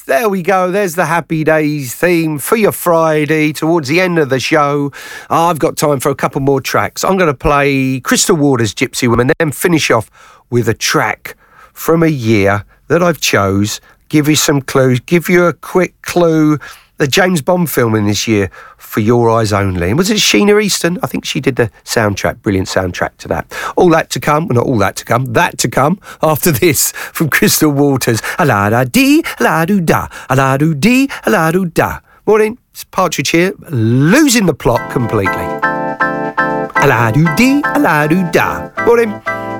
There we go. There's the Happy Days theme for your Friday towards the end of the show. I've got time for a couple more tracks. I'm going to play Crystal Waters' Gypsy Woman, then finish off with a track from a year that I've chose. Give you some clues. Give you a quick clue. The James Bond film in this year, For Your Eyes Only. And was it Sheena Easton? I think she did the soundtrack, brilliant soundtrack to that. All that to come, well, not all that to come, that to come after this from Crystal Waters. A-la-da-dee, a-la-do-da, a-la-do-dee, a-la-do-da. Morning, it's Partridge here, losing the plot completely. A-la-do-dee, a-la-do-da. Morning.